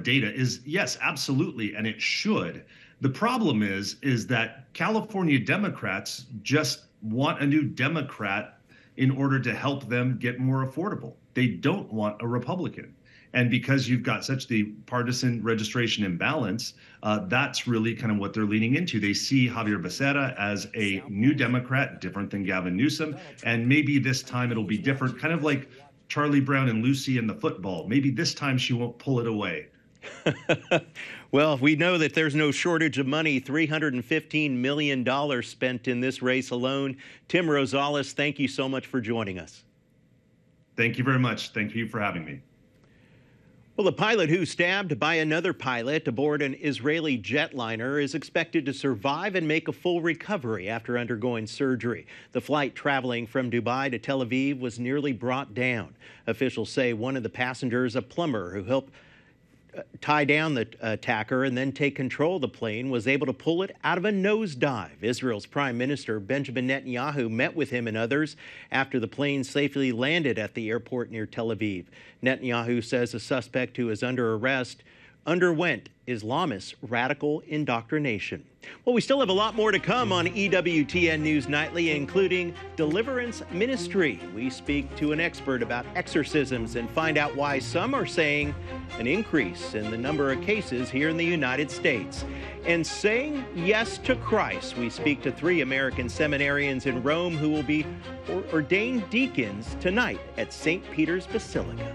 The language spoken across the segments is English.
data is yes, absolutely, and it should. The problem is that California Democrats just want a new Democrat in order to help them get more affordable. They don't want a Republican. And because you've got such the partisan registration imbalance, that's really kind of what they're leaning into. They see Javier Becerra as a new Democrat, different than Gavin Newsom. And maybe this time it'll be different, kind of like Charlie Brown and Lucy in the football. Maybe this time she won't pull it away. Well, we know that there's no shortage of money, $315 million spent in this race alone. Tim Rosales, thank you so much for joining us. Thank you very much. Thank you for having me. Well, the pilot who stabbed by another pilot aboard an Israeli jetliner is expected to survive and make a full recovery after undergoing surgery. The flight traveling from Dubai to Tel Aviv was nearly brought down. Officials say one of the passengers, a plumber who helped tie down the attacker and then take control of the plane, was able to pull it out of a nosedive. Israel's Prime Minister Benjamin Netanyahu met with him and others after the plane safely landed at the airport near Tel Aviv. Netanyahu says the suspect who is under arrest underwent Islamist radical indoctrination. Well, we still have a lot more to come on EWTN News Nightly, including deliverance ministry. We speak to an expert about exorcisms and find out why some are saying an increase in the number of cases here in the United States. And saying yes to Christ, we speak to 3 American seminarians in Rome who will be ordained deacons tonight at St. Peter's Basilica.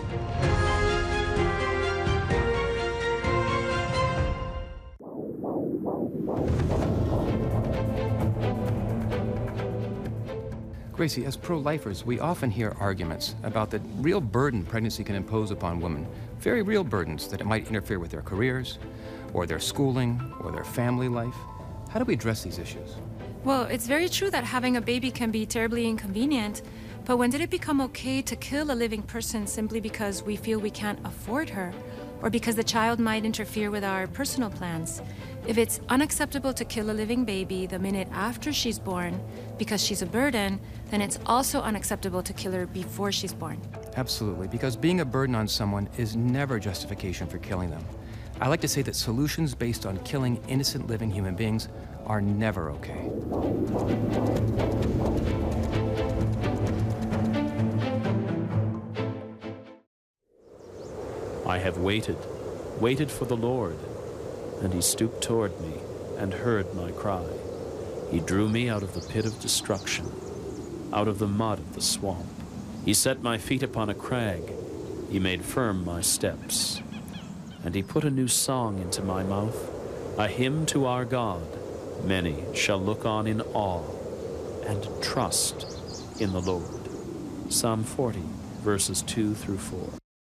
Gracie, as pro-lifers, we often hear arguments about the real burden pregnancy can impose upon women. Very real burdens, that it might interfere with their careers, or their schooling, or their family life. How do we address these issues? Well, it's very true that having a baby can be terribly inconvenient, but when did it become okay to kill a living person simply because we feel we can't afford her, or because the child might interfere with our personal plans? If it's unacceptable to kill a living baby the minute after she's born because she's a burden, then it's also unacceptable to kill her before she's born. Absolutely, because being a burden on someone is never justification for killing them. I like to say that solutions based on killing innocent living human beings are never okay. I have waited for the Lord, and he stooped toward me and heard my cry. He drew me out of the pit of destruction, out of the mud of the swamp. He set my feet upon a crag. He made firm my steps. And he put a new song into my mouth, a hymn to our God. Many shall look on in awe and trust in the Lord. Psalm 40, verses 2 through 4.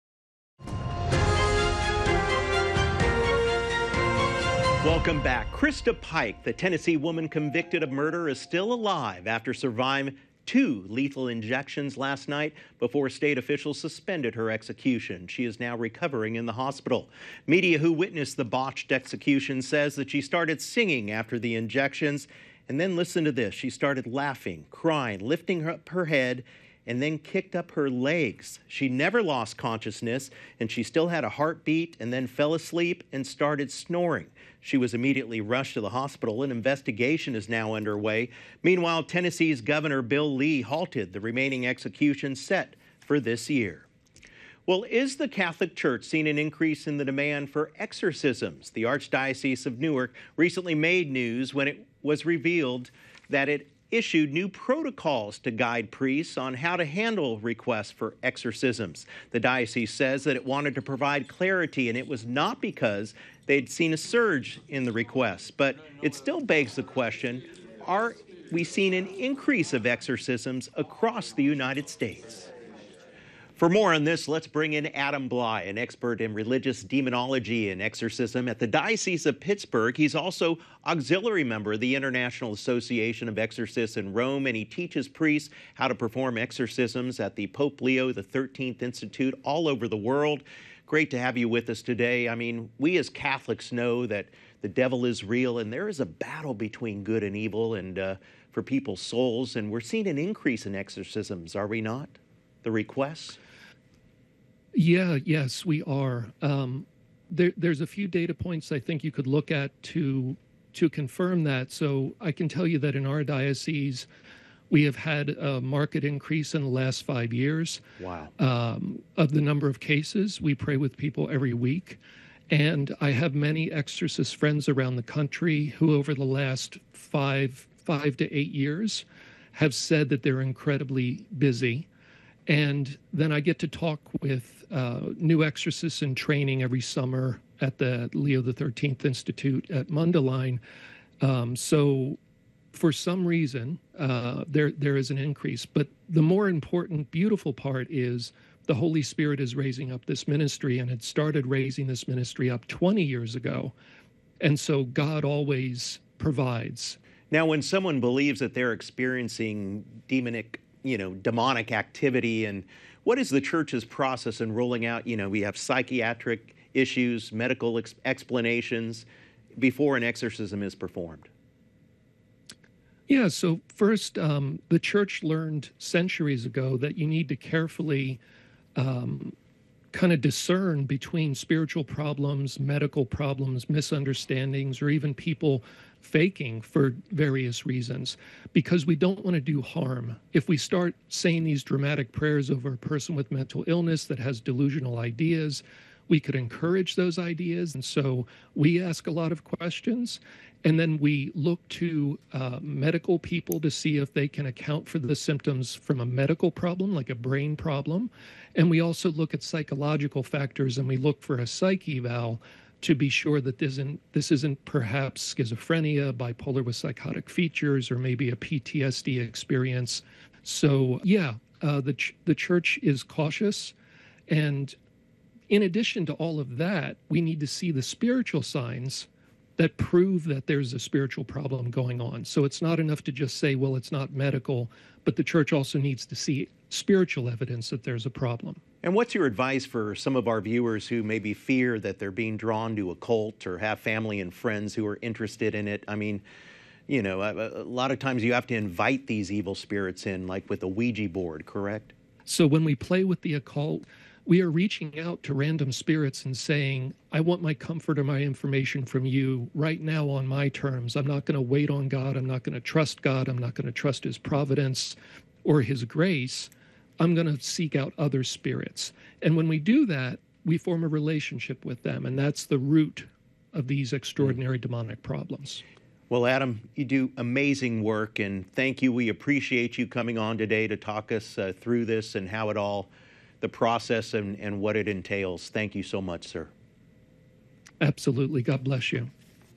Welcome back. Krista Pike, the Tennessee woman convicted of murder, is still alive after surviving 2 lethal injections last night before state officials suspended her execution. She is now recovering in the hospital. Media who witnessed the botched execution says that she started singing after the injections, and then listen to this. She started laughing, crying, lifting up her head, and then kicked up her legs. She never lost consciousness, and she still had a heartbeat, and then fell asleep and started snoring. She was immediately rushed to the hospital. An investigation is now underway. Meanwhile, Tennessee's Governor Bill Lee halted the remaining executions set for this year. Well, is the Catholic Church seeing an increase in the demand for exorcisms? The Archdiocese of Newark recently made news when it was revealed that it issued new protocols to guide priests on how to handle requests for exorcisms. The diocese says that it wanted to provide clarity, and it was not because they'd seen a surge in the requests. But it still begs the question, are we seeing an increase of exorcisms across the United States? For more on this, let's bring in Adam Bly, an expert in religious demonology and exorcism at the Diocese of Pittsburgh. He's also auxiliary member of the International Association of Exorcists in Rome, and he teaches priests how to perform exorcisms at the Pope Leo XIII Institute all over the world. Great to have you with us today. I mean, we as Catholics know that the devil is real, and there is a battle between good and evil and for people's souls, and we're seeing an increase in exorcisms, are we not? The requests? Yes, we are. there's a few data points I think you could look at to confirm that. So I can tell you that in our diocese, we have had a marked increase in the last 5 years. Wow. Of the number of cases. We pray with people every week. And I have many exorcist friends around the country who over the last five to 8 years have said that they're incredibly busy. And then I get to talk with new exorcists in training every summer at the Leo XIII Institute at Mundelein. So for some reason, there is an increase. But the more important, beautiful part is the Holy Spirit is raising up this ministry, and it started raising this ministry up 20 years ago. And so God always provides. Now, when someone believes that they're experiencing demonic activity, and what is the church's process in rolling out, we have psychiatric issues, medical explanations before an exorcism is performed? Yeah, so first, the church learned centuries ago that you need to carefully kind of discern between spiritual problems, medical problems, misunderstandings, or even people faking for various reasons, because we don't want to do harm. If we start saying these dramatic prayers over a person with mental illness that has delusional ideas, we could encourage those ideas. And so we ask a lot of questions, and then we look to medical people to see if they can account for the symptoms from a medical problem, like a brain problem. And we also look at psychological factors, and we look for a psych eval to be sure that this isn't perhaps schizophrenia, bipolar with psychotic features, or maybe a PTSD experience. So yeah, the church is cautious. And in addition to all of that, we need to see the spiritual signs that prove that there's a spiritual problem going on. So it's not enough to just say, well, it's not medical, but the church also needs to see spiritual evidence that there's a problem. And what's your advice for some of our viewers who maybe fear that they're being drawn to a cult or have family and friends who are interested in it? I mean, a lot of times you have to invite these evil spirits in, like with a Ouija board, correct? So when we play with the occult, we are reaching out to random spirits and saying, I want my comfort or my information from you right now on my terms. I'm not going to wait on God. I'm not going to trust God. I'm not going to trust his providence or his grace. I'm going to seek out other spirits. And when we do that, we form a relationship with them. And that's the root of these extraordinary demonic problems. Well, Adam, you do amazing work, and thank you. We appreciate you coming on today to talk us through this and how it all, the process and what it entails. Thank you so much, sir. Absolutely. God bless you.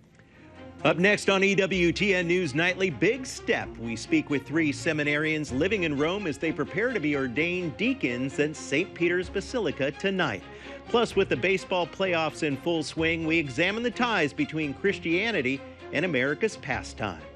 Up next on EWTN News Nightly, big step. We speak with 3 seminarians living in Rome as they prepare to be ordained deacons at St. Peter's Basilica tonight. Plus, with the baseball playoffs in full swing, we examine the ties between Christianity and America's pastime.